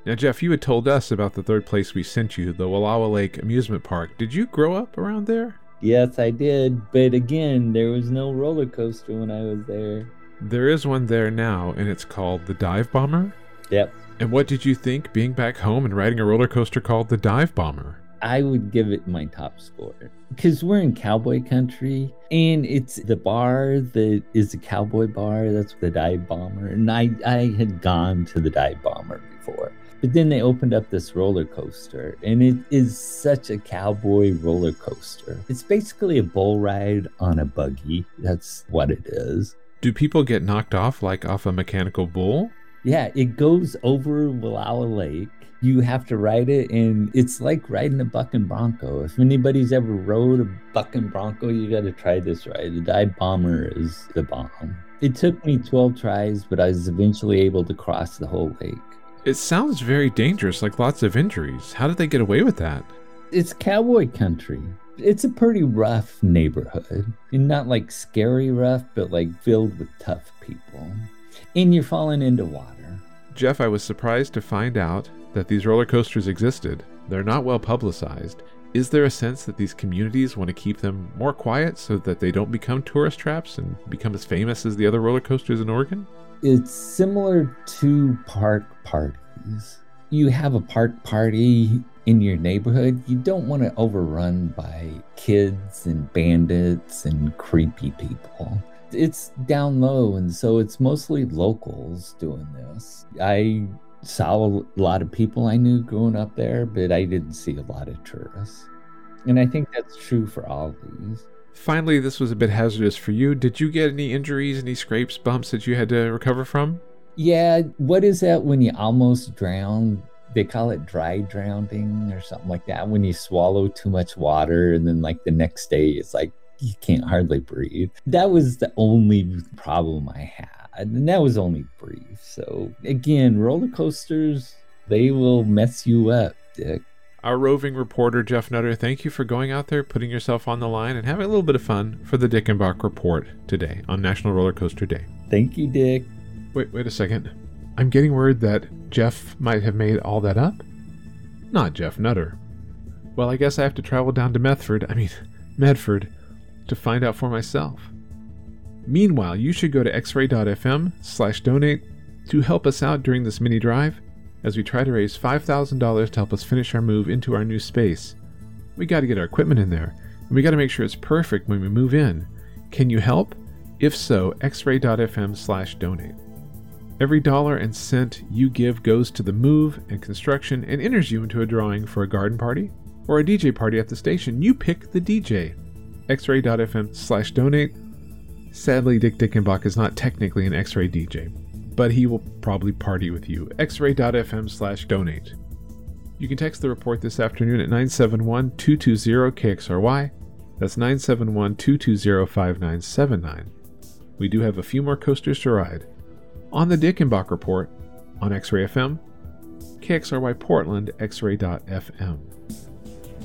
Now, Jeff, you had told us about the third place we sent you, the Wallowa Lake Amusement Park. Did you grow up around there? Yes, I did. But again, there was no roller coaster when I was there. There is one there now, and it's called the Dive Bomber. Yep. And what did you think being back home and riding a roller coaster called the Dive Bomber? I would give it my top score because we're in cowboy country and it's the bar that is a cowboy bar. That's the Dive Bomber. And I had gone to the Dive Bomber before, but then they opened up this roller coaster and it is such a cowboy roller coaster. It's basically a bull ride on a buggy. That's what it is. Do people get knocked off like off a mechanical bull? Yeah, it goes over Wallowa Lake. You have to ride it, and it's like riding a bucking bronco. If anybody's ever rode a bucking bronco, you got to try this ride. The Dive Bomber is the bomb. It took me 12 tries, but I was eventually able to cross the whole lake. It sounds very dangerous, like lots of injuries. How did they get away with that? It's cowboy country. It's a pretty rough neighborhood, and not like scary rough, but like filled with tough people. And you're falling into water. Jeff, I was surprised to find out that these roller coasters existed. They're not well publicized. Is there a sense that these communities want to keep them more quiet so that they don't become tourist traps and become as famous as the other roller coasters in Oregon? It's similar to park parties. You have a park party in your neighborhood. You don't want to overrun by kids and bandits and creepy people. It's down low, and so it's mostly locals doing this. I saw a lot of people I knew growing up there, but I didn't see a lot of tourists. And I think that's true for all of these. Finally, this was a bit hazardous for you. Did you get any injuries, any scrapes, bumps that you had to recover from? Yeah, what is that when you almost drown? They call it dry drowning or something like that. When you swallow too much water and then like the next day it's like you can't hardly breathe. That was the only problem I had. And that was only brief. So again, roller coasters, they will mess you up, Dick. Our roving reporter, Jeff Nutter, thank you for going out there, putting yourself on the line, and having a little bit of fun for the Dick and Bach Report today on National Roller Coaster Day. Thank you, Dick. Wait a second. I'm getting word that Jeff might have made all that up? Not Jeff Nutter. Well, I guess I have to travel down to Medford, to find out for myself. Meanwhile, you should go to xray.fm/donate to help us out during this mini drive as we try to raise $5,000 to help us finish our move into our new space. We got to get our equipment in there, and we got to make sure it's perfect when we move in. Can you help? If so, xray.fm/donate. Every dollar and cent you give goes to the move and construction and enters you into a drawing for a garden party or a DJ party at the station. You pick the DJ. xray.fm/donate. Sadly, Dick Dickenbach is not technically an X-Ray DJ, but he will probably party with you. xray.fm/donate. You can text the report this afternoon at 971-220-KXRY. That's 971-220-5979. We do have a few more coasters to ride on the Dickenbach Report on X-Ray FM, KXRY Portland, xray.fm.